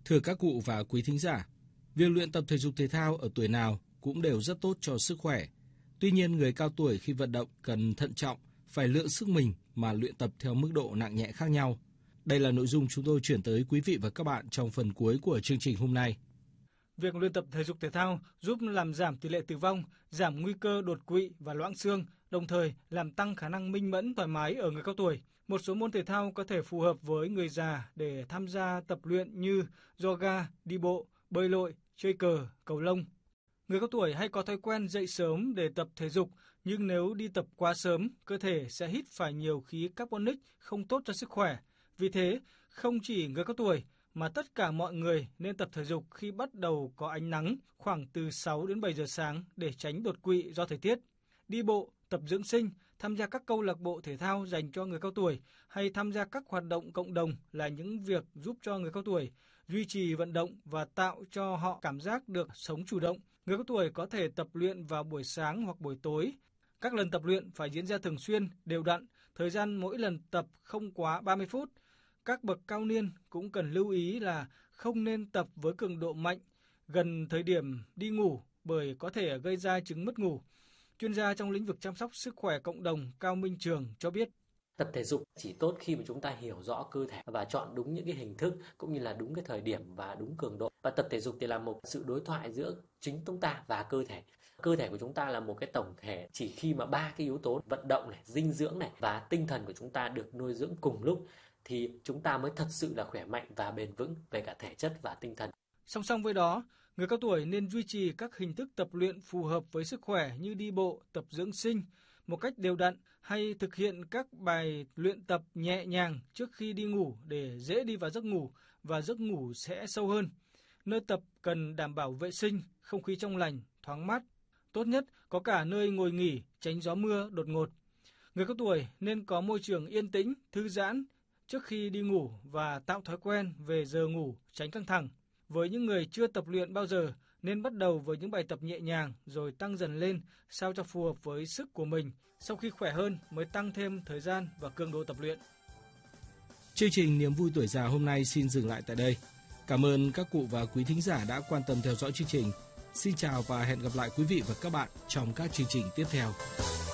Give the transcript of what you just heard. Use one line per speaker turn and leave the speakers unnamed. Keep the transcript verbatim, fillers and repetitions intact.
Thưa các cụ và quý thính giả, việc luyện tập thể dục thể thao ở tuổi nào cũng đều rất tốt cho sức khỏe. Tuy nhiên, người cao tuổi khi vận động cần thận trọng, phải lượng sức mình mà luyện tập theo mức độ nặng nhẹ khác nhau. Đây là nội dung chúng tôi chuyển tới quý vị và các bạn trong phần cuối của chương trình hôm nay.
Việc luyện tập thể dục thể thao giúp làm giảm tỷ lệ tử vong, giảm nguy cơ đột quỵ và loãng xương, đồng thời làm tăng khả năng minh mẫn thoải mái ở người cao tuổi. Một số môn thể thao có thể phù hợp với người già để tham gia tập luyện như yoga, đi bộ, bơi lội, chơi cờ, cầu lông. Người cao tuổi hay có thói quen dậy sớm để tập thể dục, nhưng nếu đi tập quá sớm, cơ thể sẽ hít phải nhiều khí carbonic không tốt cho sức khỏe. Vì thế, không chỉ người cao tuổi mà tất cả mọi người nên tập thể dục khi bắt đầu có ánh nắng khoảng từ sáu đến bảy giờ sáng để tránh đột quỵ do thời tiết. Đi bộ, tập dưỡng sinh, tham gia các câu lạc bộ thể thao dành cho người cao tuổi hay tham gia các hoạt động cộng đồng là những việc giúp cho người cao tuổi duy trì vận động và tạo cho họ cảm giác được sống chủ động. Người cao tuổi có thể tập luyện vào buổi sáng hoặc buổi tối. Các lần tập luyện phải diễn ra thường xuyên, đều đặn, thời gian mỗi lần tập không quá ba mươi phút. Các bậc cao niên cũng cần lưu ý là không nên tập với cường độ mạnh gần thời điểm đi ngủ bởi có thể gây ra chứng mất ngủ. Chuyên gia trong lĩnh vực chăm sóc sức khỏe cộng đồng Cao Minh Trường cho biết.
Tập thể dục chỉ tốt khi mà chúng ta hiểu rõ cơ thể và chọn đúng những cái hình thức cũng như là đúng cái thời điểm và đúng cường độ. Và tập thể dục thì là một sự đối thoại giữa chính chúng ta và cơ thể. Cơ thể của chúng ta là một cái tổng thể, chỉ khi mà ba cái yếu tố vận động này, dinh dưỡng này và tinh thần của chúng ta được nuôi dưỡng cùng lúc thì chúng ta mới thật sự là khỏe mạnh và bền vững về cả thể chất và tinh thần.
Song song với đó, người cao tuổi nên duy trì các hình thức tập luyện phù hợp với sức khỏe như đi bộ, tập dưỡng sinh một cách đều đặn hay thực hiện các bài luyện tập nhẹ nhàng trước khi đi ngủ để dễ đi vào giấc ngủ và giấc ngủ sẽ sâu hơn. Nơi tập cần đảm bảo vệ sinh, không khí trong lành, thoáng mát. Tốt nhất có cả nơi ngồi nghỉ, tránh gió mưa đột ngột. Người cao tuổi nên có môi trường yên tĩnh, thư giãn trước khi đi ngủ và tạo thói quen về giờ ngủ, tránh căng thẳng. Với những người chưa tập luyện bao giờ, nên bắt đầu với những bài tập nhẹ nhàng rồi tăng dần lên sao cho phù hợp với sức của mình. Sau khi khỏe hơn mới tăng thêm thời gian và cường độ tập luyện.
Chương trình Niềm vui tuổi già hôm nay xin dừng lại tại đây. Cảm ơn các cụ và quý thính giả đã quan tâm theo dõi chương trình. Xin chào và hẹn gặp lại quý vị và các bạn trong các chương trình tiếp theo.